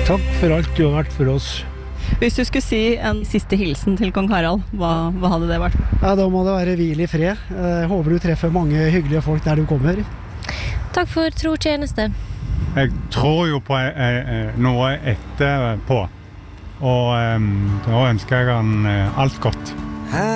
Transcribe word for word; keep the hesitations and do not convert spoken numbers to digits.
Takk for alt du har vært for oss. Hvis du skulle si en siste hilsen til kong Harald, hva, hva hadde det vært? Ja, da må det være hvil i fred. Jeg håper du treffer mange hyggelige folk der du kommer. Takk for trotjeneste. Jeg tror jo på eh, noe etterpå, og eh, da ønsker jeg han eh, alt godt.